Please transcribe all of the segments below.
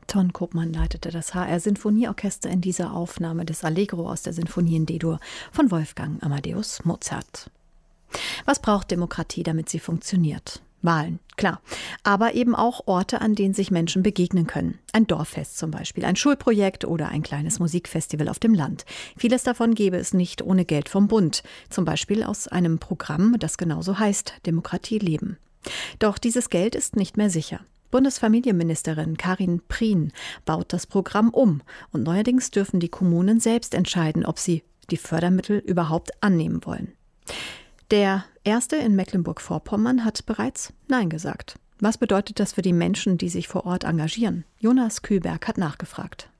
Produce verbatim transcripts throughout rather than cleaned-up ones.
Ton Koopmann leitete das H R-Sinfonieorchester in dieser Aufnahme des Allegro aus der Sinfonie in D-Dur von Wolfgang Amadeus Mozart. Was braucht Demokratie, damit sie funktioniert? Wahlen, klar. Aber eben auch Orte, an denen sich Menschen begegnen können. Ein Dorffest zum Beispiel, ein Schulprojekt oder ein kleines Musikfestival auf dem Land. Vieles davon gäbe es nicht ohne Geld vom Bund. Zum Beispiel aus einem Programm, das genauso heißt, Demokratie leben. Doch dieses Geld ist nicht mehr sicher. Bundesfamilienministerin Karin Prien baut das Programm um. Und neuerdings dürfen die Kommunen selbst entscheiden, ob sie die Fördermittel überhaupt annehmen wollen. Der Erste in Mecklenburg-Vorpommern hat bereits Nein gesagt. Was bedeutet das für die Menschen, die sich vor Ort engagieren? Jonas Kühlberg hat nachgefragt.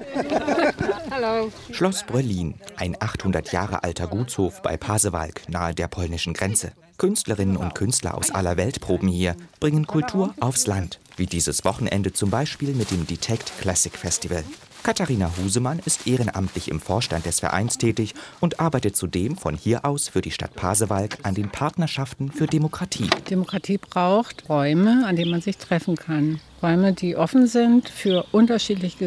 Hallo. Schloss Bröllin, ein achthundert Jahre alter Gutshof bei Pasewalk nahe der polnischen Grenze. Künstlerinnen und Künstler aus aller Welt proben hier, bringen Kultur aufs Land, wie dieses Wochenende zum Beispiel mit dem Detect Classic Festival. Katharina Husemann ist ehrenamtlich im Vorstand des Vereins tätig und arbeitet zudem von hier aus für die Stadt Pasewalk an den Partnerschaften für Demokratie. Demokratie braucht Räume, an denen man sich treffen kann. Räume, die offen sind für unterschiedliche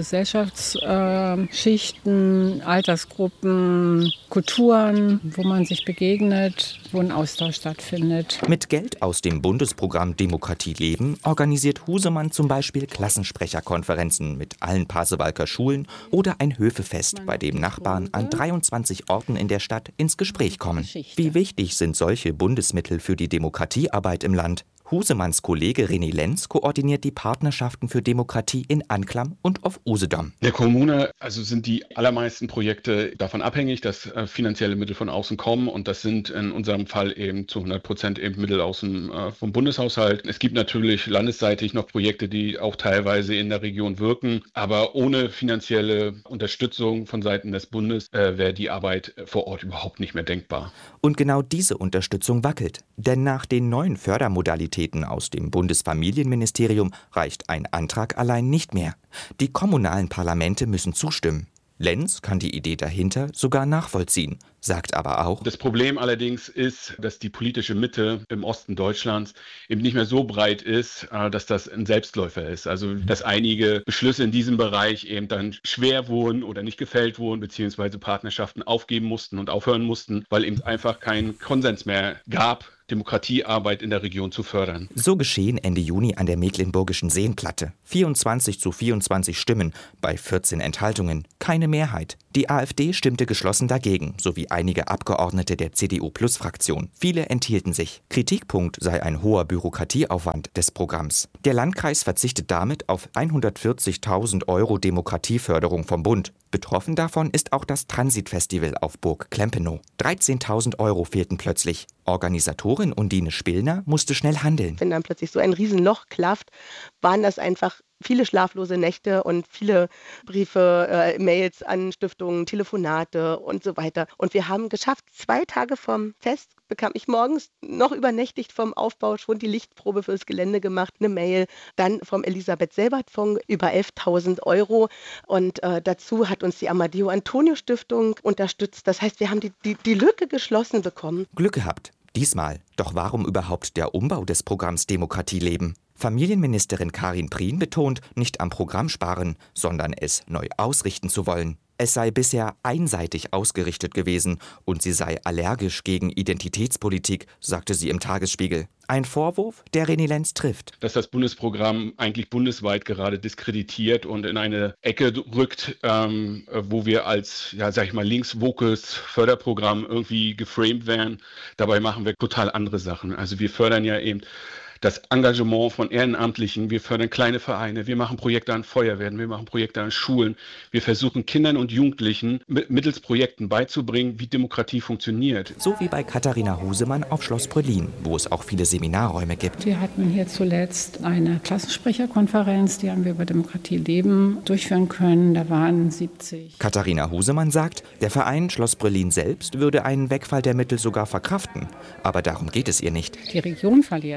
Gesellschaftsschichten, Altersgruppen, Kulturen, wo man sich begegnet, wo ein Austausch stattfindet. Mit Geld aus dem Bundesprogramm Demokratie leben organisiert Husemann zum Beispiel Klassensprecherkonferenzen mit allen Pasewalker Schulen oder ein Höfefest, bei dem Nachbarn an dreiundzwanzig Orten in der Stadt ins Gespräch kommen. Wie wichtig sind solche Bundesmittel für die Demokratiearbeit im Land? Husemanns Kollege René Lenz koordiniert die Partnerschaften für Demokratie in Anklam und auf Usedom. Der Kommune also sind die allermeisten Projekte davon abhängig, dass äh, finanzielle Mittel von außen kommen, und das sind in unserem Fall eben zu hundert Prozent eben Mittel aus dem, äh, vom Bundeshaushalt. Es gibt natürlich landesseitig noch Projekte, die auch teilweise in der Region wirken, aber ohne finanzielle Unterstützung von Seiten des Bundes äh, wäre die Arbeit vor Ort überhaupt nicht mehr denkbar. Und genau diese Unterstützung wackelt, denn nach den neuen Fördermodalitäten aus dem Bundesfamilienministerium reicht ein Antrag allein nicht mehr. Die kommunalen Parlamente müssen zustimmen. Lenz kann die Idee dahinter sogar nachvollziehen, sagt aber auch: Das Problem allerdings ist, dass die politische Mitte im Osten Deutschlands eben nicht mehr so breit ist, dass das ein Selbstläufer ist. Also dass einige Beschlüsse in diesem Bereich eben dann schwer wurden oder nicht gefällt wurden, beziehungsweise Partnerschaften aufgeben mussten und aufhören mussten, weil eben einfach keinen Konsens mehr gab, Demokratiearbeit in der Region zu fördern. So geschehen Ende Juni an der Mecklenburgischen Seenplatte. vierundzwanzig zu vierundzwanzig Stimmen bei vierzehn Enthaltungen. Keine Mehrheit. Die AfD stimmte geschlossen dagegen, sowie einige Abgeordnete der C D U-Plus-Fraktion. Viele enthielten sich. Kritikpunkt sei ein hoher Bürokratieaufwand des Programms. Der Landkreis verzichtet damit auf hundertvierzigtausend Euro Demokratieförderung vom Bund. Betroffen davon ist auch das Transitfestival auf Burg Klempenow. dreizehntausend Euro fehlten plötzlich. Organisatorin Undine Spillner musste schnell handeln. Wenn dann plötzlich so ein Riesenloch klafft, waren das einfach viele schlaflose Nächte und viele Briefe, äh, Mails an Stiftungen, Telefonate und so weiter. Und wir haben geschafft, zwei Tage vom Fest bekam ich morgens noch übernächtigt vom Aufbau schon die Lichtprobe fürs Gelände gemacht, eine Mail, dann vom Elisabeth-Selbert-Fonds über elftausend Euro, und äh, dazu hat uns die Amadeo-Antonio-Stiftung unterstützt. Das heißt, wir haben die, die, die Lücke geschlossen bekommen. Glück gehabt. Diesmal. Doch warum überhaupt der Umbau des Programms Demokratie leben? Familienministerin Karin Prien betont, nicht am Programm sparen, sondern es neu ausrichten zu wollen. Es sei bisher einseitig ausgerichtet gewesen und sie sei allergisch gegen Identitätspolitik, sagte sie im Tagesspiegel. Ein Vorwurf, der René Lenz trifft. Dass das Bundesprogramm eigentlich bundesweit gerade diskreditiert und in eine Ecke rückt, ähm, wo wir als, ja, sag ich mal, links-wokes Förderprogramm irgendwie geframed werden. Dabei machen wir total andere Sachen. Also wir fördern ja eben das Engagement von Ehrenamtlichen, wir fördern kleine Vereine, wir machen Projekte an Feuerwehren, wir machen Projekte an Schulen. Wir versuchen Kindern und Jugendlichen mittels Projekten beizubringen, wie Demokratie funktioniert. So wie bei Katharina Husemann auf Schloss Bröllin, wo es auch viele Seminarräume gibt. Wir hatten hier zuletzt eine Klassensprecherkonferenz, die haben wir über Demokratie leben durchführen können. Da waren siebzig. Katharina Husemann sagt, der Verein Schloss Bröllin selbst würde einen Wegfall der Mittel sogar verkraften. Aber darum geht es ihr nicht. Die Region verliert einfach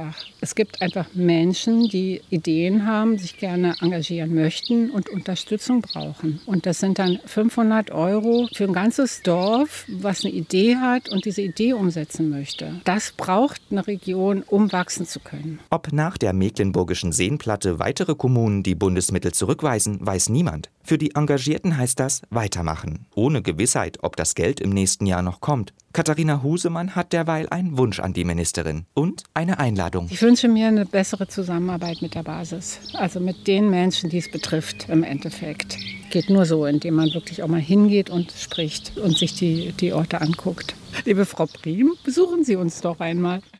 einfach. Es gibt einfach Menschen, die Ideen haben, sich gerne engagieren möchten und Unterstützung brauchen. Und das sind dann fünfhundert Euro für ein ganzes Dorf, was eine Idee hat und diese Idee umsetzen möchte. Das braucht eine Region, um wachsen zu können. Ob nach der Mecklenburgischen Seenplatte weitere Kommunen die Bundesmittel zurückweisen, weiß niemand. Für die Engagierten heißt das weitermachen. Ohne Gewissheit, ob das Geld im nächsten Jahr noch kommt. Katharina Husemann hat derweil einen Wunsch an die Ministerin und eine Einladung. Ich wünsche mir eine bessere Zusammenarbeit mit der Basis. Also mit den Menschen, die es betrifft im Endeffekt. Geht nur so, indem man wirklich auch mal hingeht und spricht und sich die, die Orte anguckt. Liebe Frau Priem, besuchen Sie uns doch einmal.